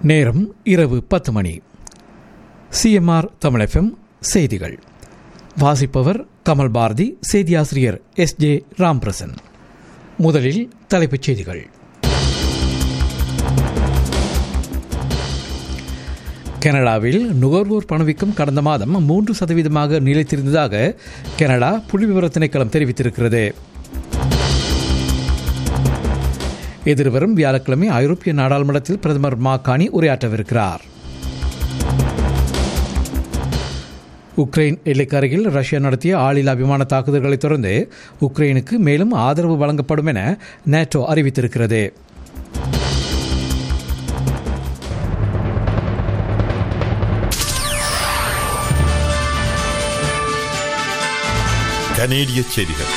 நேரம் இரவு 10 மணி. CMR Tamil FM செய்திகள் வாசிப்பவர் கமல் பாரதி. செய்தியாசிரியர் எஸ்.ஜே. ராம்பிரசன். முதலில் தலைப்புச் செய்திகள். கனடாவில் நுகர்வோர் பணவீக்கம் கடந்த மாதம் 3% நிலைத்திருந்ததாக கனடா புள்ளிவிவர திணைக்களம் தெரிவித்திருக்கிறது. எதிர்வரும் வியாழக்கிழமை ஐரோப்பிய நாடாளுமன்றத்தில் பிரதமர் மாக்கானி உரையாற்றவிருக்கிறார். உக்ரைன் எல்லைக்கு அருகில் ரஷ்யா நடத்திய ஆளில்லா விமான தாக்குதல்களை தொடர்ந்து உக்ரைனுக்கு மேலும் ஆதரவு வழங்கப்படும் என நேட்டோ அறிவித்திருக்கிறது. கனேடிய செய்திகள்.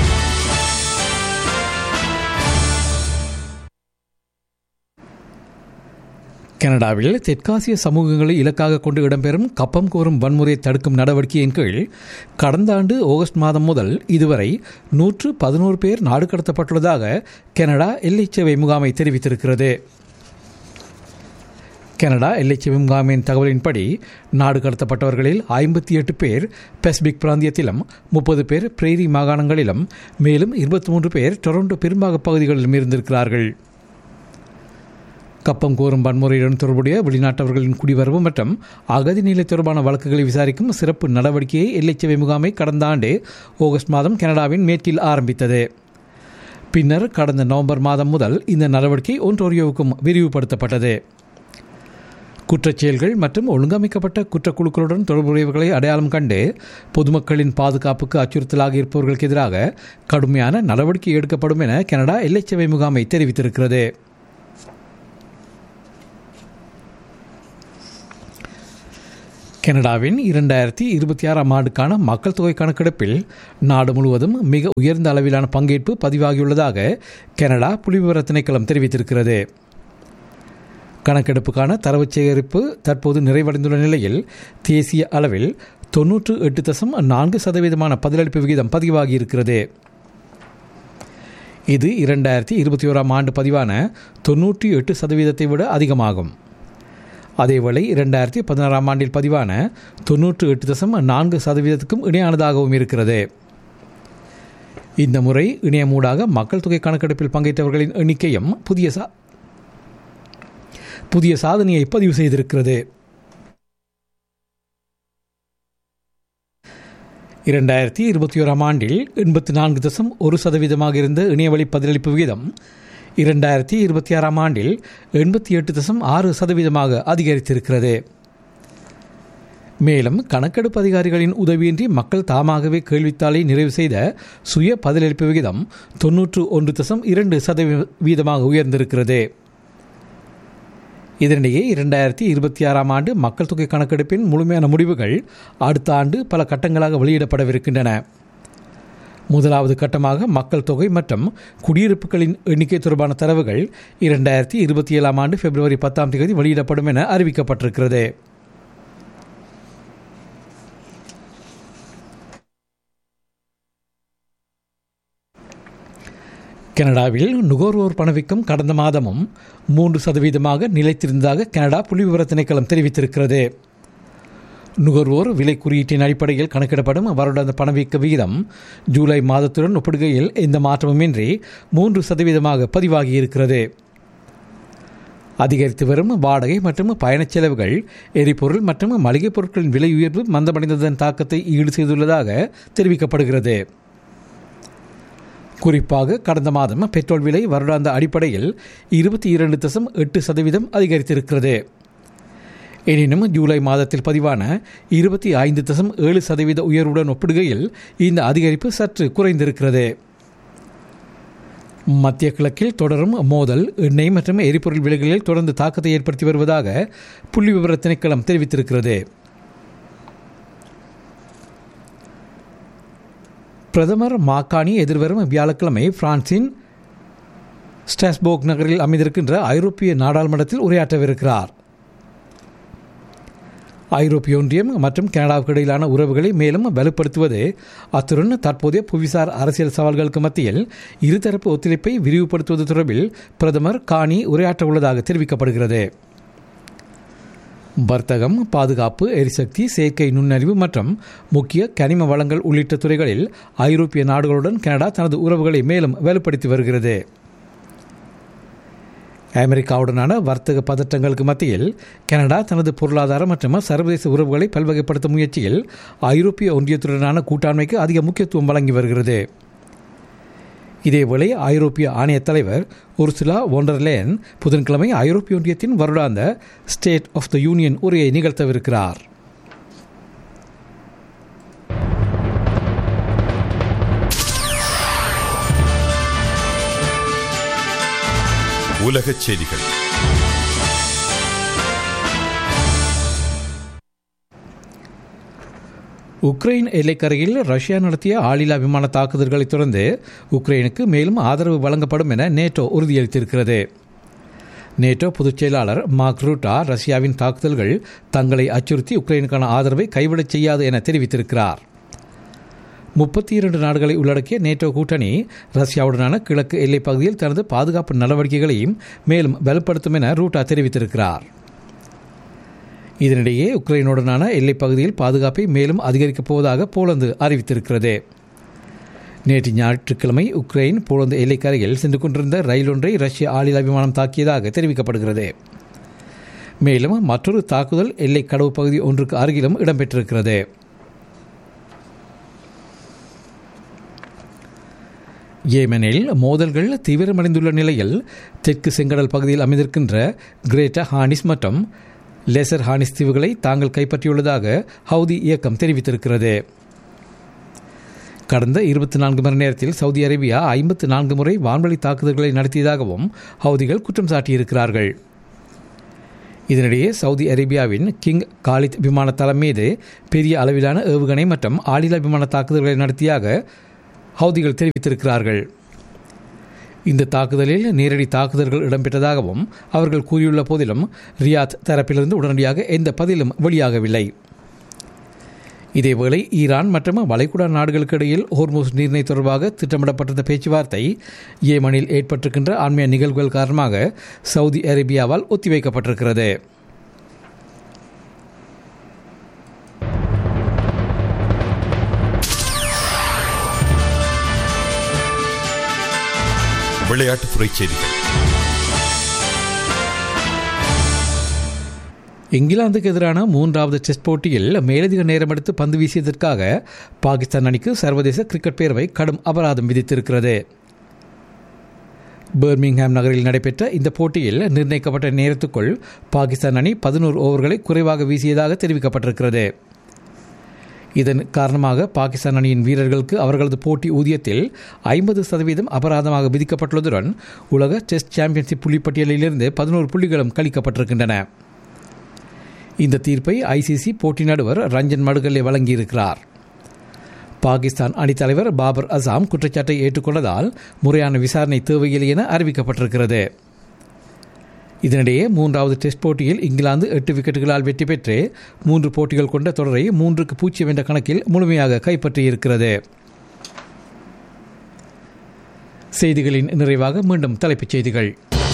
கனடாவில் தெற்காசிய சமூகங்களை இலக்காக கொண்டு இடம்பெறும் கப்பம் கோரும் வன்முறையை தடுக்கும் நடவடிக்கையின் கீழ் கடந்த ஆண்டு ஆகஸ்ட் மாதம் முதல் இதுவரை 111 பேர் நாடு கடத்தப்பட்டுள்ளதாக கனடா எல்லைச்சேவை முகாமை தெரிவித்திருக்கிறது. கனடா எல்லைச்சேவை முகாமின் தகவலின்படி நாடு கடத்தப்பட்டவர்களில் 58 பேர் பசிபிக் பிராந்தியத்திலும் 30 பேர் பிரேரி மாகாணங்களிலும் மேலும் 23 பேர் டொரண்டோ பெரும்பாக பகுதிகளிலும் இருந்திருக்கிறார்கள். கப்பம் கோரும் வன்முறையுடன் தொடர்புடைய வெளிநாட்டவர்களின் குடிவரவு மற்றும் அகதி நிலை தொடர்பான வழக்குகளை விசாரிக்கும் சிறப்பு நடவடிக்கையை எல்லைச்சேவை முகாமை கடந்த ஆண்டு ஆகஸ்ட் மாதம் கனடாவின் மேற்கில் ஆரம்பித்தது. பின்னர் கடந்த நவம்பர் மாதம் முதல் இந்த நடவடிக்கை ஒன்டாரியோவுக்கும் விரிவுபடுத்தப்பட்டது. குற்றச்செயல்கள் மற்றும் ஒழுங்கமைக்கப்பட்ட குற்றக்குழுக்களுடன் தொடர்புடையவர்களை அடையாளம் கண்டு பொதுமக்களின் பாதுகாப்புக்கு அச்சுறுத்தலாக இருப்பவர்களுக்கு எதிராக கடுமையான நடவடிக்கை எடுக்கப்படும் என கனடா எல்லைச்சேவை முகாமை தெரிவித்திருக்கிறது. கனடாவின் 2026 ஆண்டுக்கான மக்கள் தொகை கணக்கெடுப்பில் நாடு முழுவதும் மிக உயர்ந்த அளவிலான பங்கேற்பு பதிவாகியுள்ளதாக கனடா புள்ளிவிவர திணைக்களம் தெரிவித்திருக்கிறது. கணக்கெடுப்புக்கான தரவு சேகரிப்பு தற்போது நிறைவடைந்துள்ள நிலையில் தேசிய அளவில் 98.4% பதிலளிப்பு விகிதம் பதிவாகியிருக்கிறது. இது 2021 ஆண்டு பதிவான 98% விட அதிகமாகும். அதேவேளை 2016 ஆண்டில் பதிவான 98.4% இணையானதாகவும் இருக்கிறது. இந்த முறை இணையமூடாக மக்கள் தொகை கணக்கெடுப்பில் பங்கேற்றவர்களின் எண்ணிக்கையும் புதிய சாதனையை பதிவு செய்திருக்கிறது. 2021 ஆண்டில் 84.1% இருந்த இணையவழி பதிலளிப்பு விகிதம் 2026 ஆண்டில் 88.6% அதிகரித்திருக்கிறது. மேலும் கணக்கெடுப்பு அதிகாரிகளின் உதவியின்றி மக்கள் தாமாகவே கேள்வித்தாளை நிறைவு செய்த சுய பதிலளிப்பு விகிதம் 91.2% உயர்ந்திருக்கிறது. இதனிடையே 2026 ஆண்டு மக்கள் தொகை கணக்கெடுப்பின் முழுமையான முடிவுகள் அடுத்த ஆண்டு பல கட்டங்களாக வெளியிடப்படவிருக்கின்றன. முதலாவது கட்டமாக மக்கள் தொகை மற்றும் குடியிருப்புகளின் எண்ணிக்கை தொடர்பான தரவுகள் 2027 ஆண்டு பிப்ரவரி 10 வெளியிடப்படும் என அறிவிக்கப்பட்டிருக்கிறது. கனடாவில் நுகர்வோர் பணவீக்கம் கடந்த மாதமும் 3% நிலைத்திருந்ததாக கனடா புள்ளிவிவர திணைக்களம் தெரிவித்திருக்கிறது. நுகர்வோர் விலை குறியீட்டின் அடிப்படையில் கணக்கிடப்படும் வருடாந்த பணவீக்க விகிதம் ஜூலை மாதத்துடன் ஒப்பிடுகையில் எந்த மாற்றமுமின்றி 3% பதிவாகியிருக்கிறது. அதிகரித்து வரும் வாடகை மற்றும் பயணச் செலவுகள், எரிபொருள் மற்றும் மளிகைப் பொருட்களின் விலை உயர்வு மந்தமடைந்ததன் தாக்கத்தை ஈடு செய்துள்ளதாக தெரிவிக்கப்படுகிறது. குறிப்பாக கடந்த மாதம் பெட்ரோல் விலை வருடாந்த அடிப்படையில் 22.8% அதிகரித்திருக்கிறது. எனினும் ஜூலை மாதத்தில் பதிவான 25.7% உயர்வுடன் ஒப்பிடுகையில் இந்த அதிகரிப்பு சற்று குறைந்திருக்கிறது. மத்திய கிழக்கில் தொடரும் மோதல் எண்ணெய் மற்றும் எரிபொருள் விலைகளில் தொடர்ந்து தாக்கத்தை ஏற்படுத்தி வருவதாக புள்ளிவிவர திணைக்களம் தெரிவித்திருக்கிறது. பிரதமர் மாக்கானி எதிர்வரும் வியாழக்கிழமை பிரான்சின் ஸ்ட்ராஸ்போர்க் நகரில் அமைந்திருக்கின்ற ஐரோப்பிய நாடாளுமன்றத்தில் உரையாற்றவிருக்கிறார். ஐரோப்பிய ஒன்றியம் மற்றும் கனடாவுக்கு இடையிலான உறவுகளை மேலும் வலுப்படுத்துவது, அத்துடன் தற்போதைய புவிசார் அரசியல் சவால்களுக்கு மத்தியில் இருதரப்பு ஒத்துழைப்பை விரிவுபடுத்துவது தொடர்பில் பிரதமர் கானி உரையாற்ற உள்ளதாக தெரிவிக்கப்படுகிறது. வர்த்தகம், பாதுகாப்பு, எரிசக்தி, செயற்கை நுண்ணறிவு மற்றும் முக்கிய கனிம வளங்கள் உள்ளிட்ட துறைகளில் ஐரோப்பிய நாடுகளுடன் கனடா தனது உறவுகளை மேலும் வலுப்படுத்தி வருகிறது. அமெரிக்காவுடனான வர்த்தக பதற்றங்களுக்கு மத்தியில் கனடா தனது பொருளாதார மற்றும் சர்வதேச உறவுகளை பல்வகைப்படுத்தும் முயற்சியில் ஐரோப்பிய ஒன்றியத்துடனான கூட்டாண்மைக்கு அதிக முக்கியத்துவம் வழங்கி வருகிறது. இதேவேளை ஐரோப்பிய ஆணைய தலைவர் உர்சுலா von der Leyen புதன்கிழமை ஐரோப்பிய ஒன்றியத்தின் வருடாந்த ஸ்டேட் ஆஃப் த யூனியன் உரையை நிகழ்த்தவிருக்கிறார். உலகச் செய்திகள். உக்ரைன் எல்லைக்கரையில் ரஷ்யா நடத்திய ஆளில்லா விமான தாக்குதல்களைத் தொடர்ந்து உக்ரைனுக்கு மேலும் ஆதரவு வழங்கப்படும் என நேட்டோ உறுதியளித்திருக்கிறது. நேட்டோ பொதுச் செயலாளர் மார்க் ரூட்டா ரஷ்யாவின் தாக்குதல்கள் தங்களை அச்சுறுத்தி உக்ரைனுக்கான ஆதரவை கைவிடச் செய்யாது என தெரிவித்திருக்கிறார். 32 நாடுகளை உள்ளடக்கிய நேட்டோ கூட்டணி ரஷ்யாவுடனான கிழக்கு எல்லைப் பகுதியில் தனது பாதுகாப்பு நடவடிக்கைகளையும் மேலும் வலுப்படுத்தும் என ரூட்டா தெரிவித்திருக்கிறார். இதனிடையே உக்ரைனுடனான எல்லைப் பகுதியில் பாதுகாப்பை மேலும் அதிகரிக்கப் போவதாக போலந்து அறிவித்திருக்கிறது. நேற்று ஞாயிற்றுக்கிழமை உக்ரைன் போலந்து எல்லைக்கரையில் சென்று கொண்டிருந்த ரயில் ஒன்றை ரஷ்ய ஆளில்லா விமானம் தாக்கியதாக தெரிவிக்கப்படுகிறது. மேலும் மற்றொரு தாக்குதல் எல்லை கடவு பகுதி ஒன்றுக்கு அருகிலும் இடம்பெற்றிருக்கிறது. ஏமனில் மோதல்கள் தீவிரமடைந்துள்ள நிலையில் தெற்கு செங்கடல் பகுதியில் அமைந்திருக்கின்ற கிரேட்டர் ஹானிஸ் மற்றும் லெசர் ஹானிஸ் தீவுகளை தாங்கள் கைப்பற்றியுள்ளதாக ஹவுதி இயக்கம் தெரிவித்திருக்கிறது. கடந்த 24 மணி நேரத்தில் சவுதி அரேபியா 54 முறை வான்வழி தாக்குதல்களை நடத்தியதாகவும் ஹவுதிகள் குற்றம் சாட்டியிருக்கிறார்கள். இதனிடையே சவுதி அரேபியாவின் கிங் காலித் விமான தளம் மீது பெரிய அளவிலான ஏவுகணை மற்றும் ஆளில்லா விமான தாக்குதல்களை நடத்தியாக ஹவுதிகள் தெரிவித்திருக்கிறார்கள். இந்த தாக்குதலில் நேரடி தாக்குதல்கள் இடம்பெற்றதாகவும் அவர்கள் கூறியுள்ள போதிலும் ரியாத் தரப்பிலிருந்து உடனடியாக எந்த பதிலும் வெளியாகவில்லை. இதேவேளை ஈரான் மற்றும் வளைகுடா நாடுகளுக்கு இடையில் ஹோர்முஸ் நீர்நிலை தொடர்பாக திட்டமிடப்பட்டிருந்த பேச்சுவார்த்தை ஏமனில் ஏற்பட்டிருக்கின்ற அண்மைய நிகழ்வுகள் காரணமாக சவுதி அரேபியாவால் ஒத்திவைக்கப்பட்டிருக்கிறது. விளையாட்டுத்துறை செய்திகள். இங்கிலாந்துக்கு எதிரான 3வது டெஸ்ட் போட்டியில் மேலதிக நேரம் எடுத்து பந்து வீசியதற்காக பாகிஸ்தான் அணிக்கு சர்வதேச கிரிக்கெட் பேரவை கடும் அபராதம் விதித்திருக்கிறது. பர்மிங்ஹாம் நகரில் நடைபெற்ற இந்த போட்டியில் நிர்ணயிக்கப்பட்ட நேரத்துக்குள் பாகிஸ்தான் அணி 11 ஓவர்களை குறைவாக வீசியதாக தெரிவிக்கப்பட்டிருக்கிறது. இதன் காரணமாக பாகிஸ்தான் அணியின் வீரர்களுக்கு அவர்களது போட்டி ஊதியத்தில் 50% அபராதமாக விதிக்கப்பட்டுள்ளதுடன் உலக டெஸ்ட் சாம்பியன்ஷிப் புள்ளிப்பட்டியலிலிருந்து 11 புள்ளிகளும் கழிக்கப்பட்டிருக்கின்றன. இந்த தீர்ப்பை ஐசிசி போட்டி நடுவர் ரஞ்சன் மடுகல்லே வழங்கியிருக்கிறார். பாகிஸ்தான் அணித்தலைவர் பாபர் அசாம் குற்றச்சாட்டை ஏற்றுக்கொண்டதால் முறையான விசாரணை தேவையில்லை என அறிவிக்கப்பட்டிருக்கிறது. இதனிடையே 3வது டெஸ்ட் போட்டியில் இங்கிலாந்து 8 விக்கெட்டுகளால் வெற்றி பெற்று 3 போட்டிகள் கொண்ட தொடரை 3-0 என்ற கணக்கில் முழுமையாக கைப்பற்றியிருக்கிறது. செய்திகளின் நிறைவாக மீண்டும் தலைப்புச் செய்திகள்.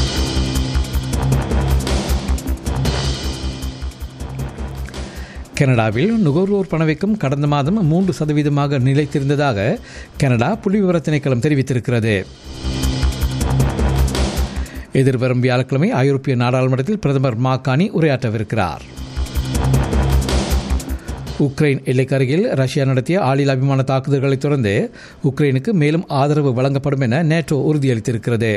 கனடாவில் நுகர்வோர் பணவீக்கம் கடந்த மாதம் 3% நிலைத்திருந்ததாக கனடா புள்ளிவிவர திணைக்களம் தெரிவித்திருக்கிறது. எதிர்வரும் வியாழக்கிழமை ஐரோப்பிய நாடாளுமன்றத்தில் பிரதமர் மாக்கானி உரையாற்றவிருக்கிறார். உக்ரைன் எல்லைக்கரையில் ரஷ்யா நடத்திய ஆளில்லா விமான தாக்குதல்களைத் தொடர்ந்து உக்ரைனுக்கு மேலும் ஆதரவு வழங்கப்படும் என நேட்டோ உறுதியளித்திருக்கிறது.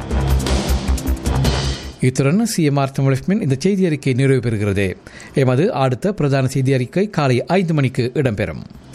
இத்துடன் CMR தமிழ் இந்த செய்தி அறிக்கை நிறைவு பெறுகிறது. எமது அடுத்த பிரதான செய்தி அறிக்கை காலை 5 மணிக்கு இடம்பெறும்.